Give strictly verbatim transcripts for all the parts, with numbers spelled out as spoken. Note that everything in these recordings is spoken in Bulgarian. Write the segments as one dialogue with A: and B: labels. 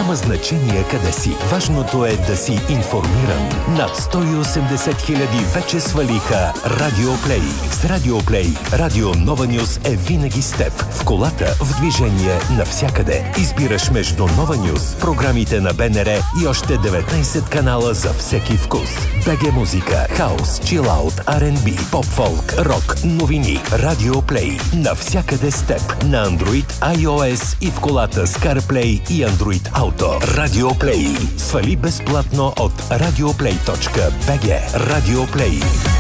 A: Няма значение къде си. Важното е да си информиран. Над сто и осемдесет хиляди вече свалиха Радио Плей. С Радио Плей, Радио Нова Нюз е винаги с теб. В колата, в движение, навсякъде. Избираш между Нова Нюз, програмите на БНР и още деветнайсет канала за всеки вкус. БГ музика, хаус, чилаут, ар енд би, поп-фолк, рок, новини. Радио Плей. Навсякъде с теб. На Android, iOS и в колата с CarPlay и Android Auto. Радио Плей. Свали безплатно от радиоплей точка би джи. Радио Плей.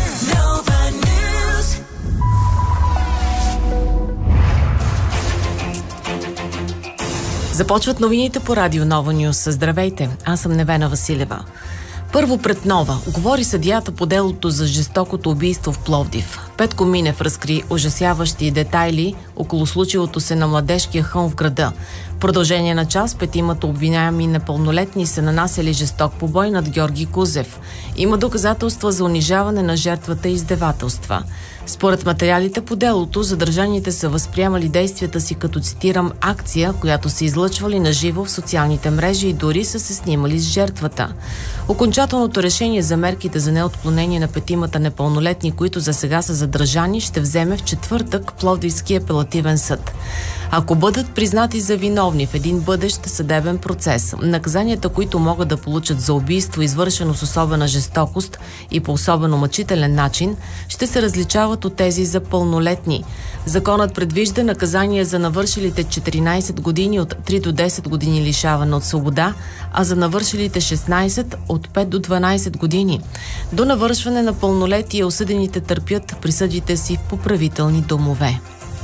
B: Започват новините по Радио Нова Нюз. Здравейте, аз съм Невена Василева. Първо пред Нова. Говори съдията по делото за жестокото убийство в Пловдив. Петко Минев разкри ужасяващи детайли около случилото се на младежкия хълм в града. В продължение на час петимата обвиняеми непълнолетни са нанасяли жесток побой над Георги Кузев. Има доказателства за унижаване на жертвата и издевателства. Според материалите по делото, задържаните са възприемали действията си като, цитирам, акция, която са излъчвали на живо в социалните мрежи и дори са се снимали с жертвата. Окончателното решение за мерките за неотклонение на петимата непълнолетни, които за сега са задържани, ще вземе в четвъртък Пловдивски апелативен съд. Ако бъдат признати за виновни в един бъдещ съдебен процес, наказанията, които могат да получат за убийство, извършено с особена жестокост и по особено мъчителен начин, ще се различават от тези за пълнолетни. Законът предвижда наказание за навършилите четиринайсет години от три до десет години лишаване от свобода, а за навършилите шестнайсет от пет до дванайсет години. До навършване на пълнолетие осъдените търпят присъдите си в поправителни домове.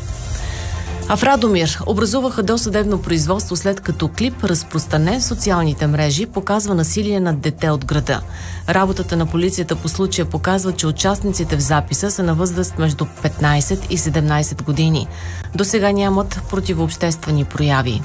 B: А в Радомир образуваха досъдебно производство, след като клип, разпространен в социалните мрежи, показва насилие над дете от града. Работата на полицията по случая показва, че участниците в записа са на възраст между петнайсет и седемнайсет години. До сега нямат противообществени прояви.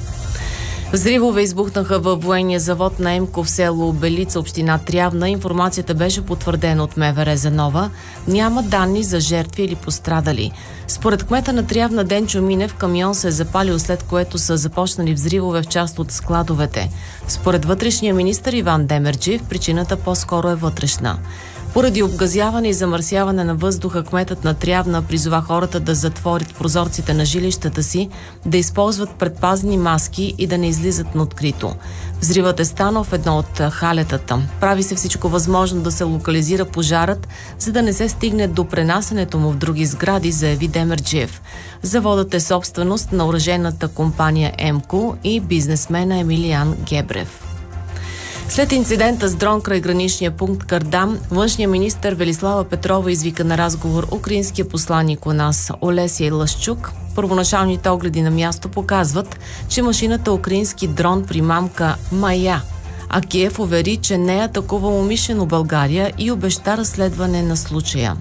B: Взривове избухнаха във военния завод на Емко в село Белица, община Трявна. Информацията беше потвърдена от МВР за Нова. Няма данни за жертви или пострадали. Според кмета на Трявна Денчо Минев, камион се е запалил, след което са започнали взривове в част от складовете. Според вътрешния министър Иван Демерджиев, причината по-скоро е вътрешна. Поради обгазяване и замърсяване на въздуха, кметът на Трявна призова хората да затворят прозорците на жилищата си, да използват предпазни маски и да не излизат на открито. Взривът е станал в едно от халетата. Прави се всичко възможно да се локализира пожарът, за да не се стигне до пренасенето му в други сгради, заяви Демерджиев. Заводът е собственост на оръжейната компания Емко и бизнесмена Емилиан Гебрев. След инцидента с дрон край граничния пункт Кардам, външният министър Велислава Петрова извика на разговор украинския посланик у нас Олесия Лъщук. Първоначалните огледи на място показват, че машината е украински дрон примамка Мая, а Киев увери, че не е атакувал умишлено България и обеща разследване на случая.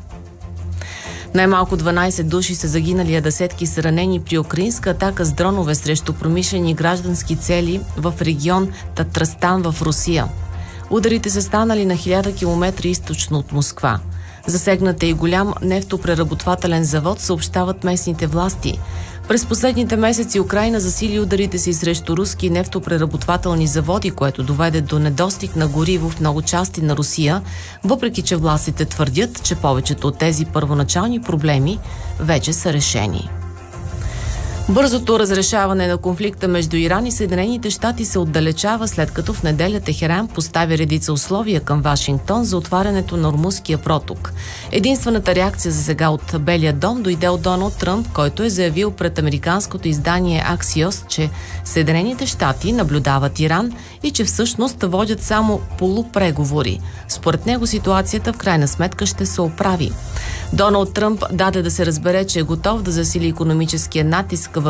B: Най-малко дванайсет души са загинали, а десетки са ранени при украинска атака с дронове срещу промишлени граждански цели в регион Татрастан в Русия. Ударите са станали на хиляда километра източно от Москва. Засегнат е и голям нефтопреработвателен завод, съобщават местните власти. През последните месеци Украйна засили ударите си срещу руски нефтопреработвателни заводи, което доведе до недостиг на гориво в много части на Русия, въпреки че властите твърдят, че повечето от тези първоначални проблеми вече са решени. Бързото разрешаване на конфликта между Иран и Съединените щати се отдалечава, след като в неделя Техеран постави редица условия към Вашингтон за отварянето на Ормузския проток. Единствената реакция за сега от Белия дом дойде от Доналд Тръмп, който е заявил пред американското издание Axios, че Съединените щати наблюдават Иран и че всъщност водят само полупреговори. Според него ситуацията в крайна сметка ще се оправи. Доналд Тръмп даде да се разбере, че е готов да засили икономическия натиск